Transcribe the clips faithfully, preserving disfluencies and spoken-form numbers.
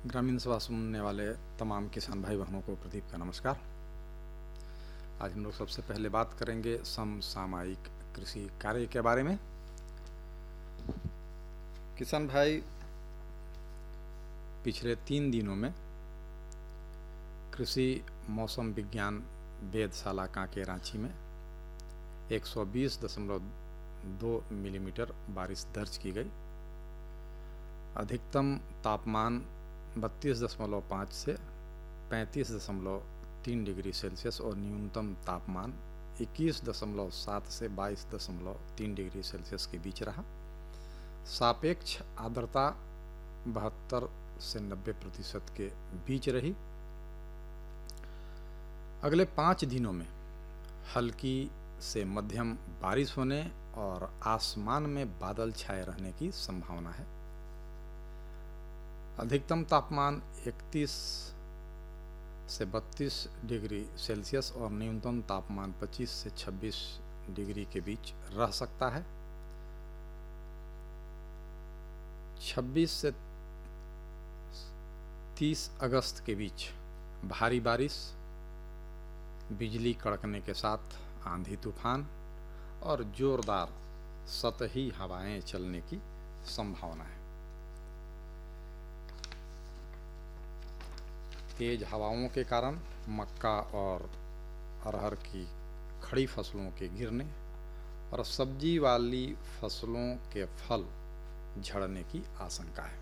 ग्रामीण सभा सुनने वाले तमाम किसान भाई बहनों को प्रदीप का नमस्कार। आज हम लोग सबसे पहले बात करेंगे समसामयिक कृषि कार्य के बारे में। किसान भाई, पिछले तीन दिनों में कृषि मौसम विज्ञान वेधशाला कांके रांची में एक सौ बीस दशमलव दो मिलीमीटर बारिश दर्ज की गई। अधिकतम तापमान बत्तीस दशमलव पाँच से पैंतीस दशमलव तीन डिग्री सेल्सियस और न्यूनतम तापमान इक्कीस दशमलव सात से बाईस दशमलव तीन डिग्री सेल्सियस के बीच रहा। सापेक्ष आर्द्रता बहत्तर से नब्बे प्रतिशत के बीच रही। अगले पाँच दिनों में हल्की से मध्यम बारिश होने और आसमान में बादल छाए रहने की संभावना है। अधिकतम तापमान इकतीस से बत्तीस डिग्री सेल्सियस और न्यूनतम तापमान पच्चीस से छब्बीस डिग्री के बीच रह सकता है। छब्बीस से तीस अगस्त के बीच भारी बारिश, बिजली कड़कने के साथ आंधी तूफान और जोरदार सतही हवाएं चलने की संभावना है। तेज हवाओं के कारण मक्का और अरहर की खड़ी फसलों के गिरने और सब्जी वाली फसलों के फल झड़ने की आशंका है।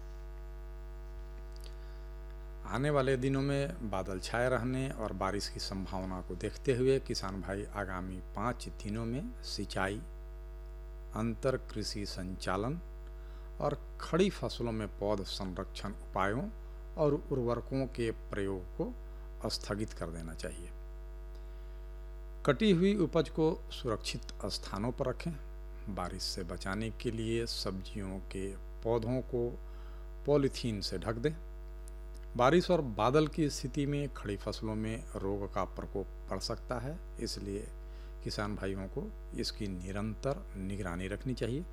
आने वाले दिनों में बादल छाए रहने और बारिश की संभावना को देखते हुए किसान भाई आगामी पाँच दिनों में सिंचाई, अंतर कृषि संचालन और खड़ी फसलों में पौध संरक्षण उपायों और उर्वरकों के प्रयोग को स्थगित कर देना चाहिए। कटी हुई उपज को सुरक्षित स्थानों पर रखें। बारिश से बचाने के लिए सब्जियों के पौधों को पॉलीथीन से ढक दें। बारिश और बादल की स्थिति में खड़ी फसलों में रोग का प्रकोप बढ़ सकता है, इसलिए किसान भाइयों को इसकी निरंतर निगरानी रखनी चाहिए।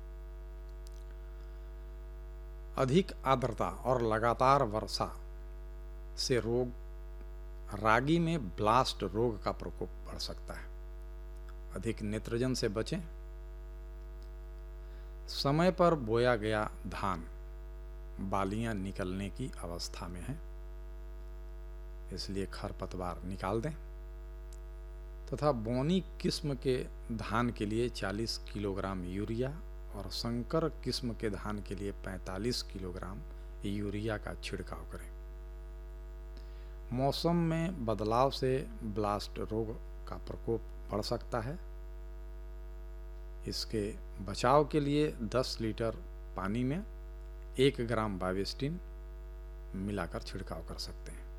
अधिक आर्द्रता और लगातार वर्षा से रोग रागी में ब्लास्ट रोग का प्रकोप बढ़ सकता है। अधिक नेत्रजन से बचें। समय पर बोया गया धान बालियां निकलने की अवस्था में है, इसलिए खरपतवार निकाल दें तथा बोनी किस्म के धान के लिए चालीस किलोग्राम यूरिया और संकर किस्म के धान के लिए पैंतालीस किलोग्राम यूरिया का छिड़काव करें। मौसम में बदलाव से ब्लास्ट रोग का प्रकोप बढ़ सकता है। इसके बचाव के लिए दस लीटर पानी में एक ग्राम बाविस्टिन मिलाकर छिड़काव कर सकते हैं।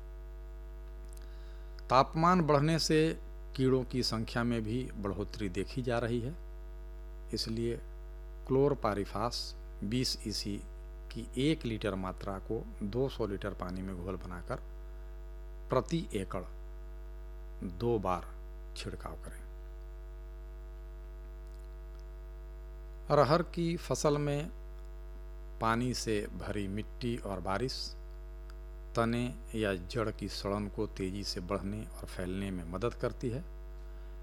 तापमान बढ़ने से कीड़ों की संख्या में भी बढ़ोतरी देखी जा रही है, इसलिए क्लोरपाइरिफास बीस ईसी की एक लीटर मात्रा को दो सौ लीटर पानी में घोल बनाकर प्रति एकड़ दो बार छिड़काव करें। अरहर की फसल में पानी से भरी मिट्टी और बारिश तने या जड़ की सड़न को तेजी से बढ़ने और फैलने में मदद करती है।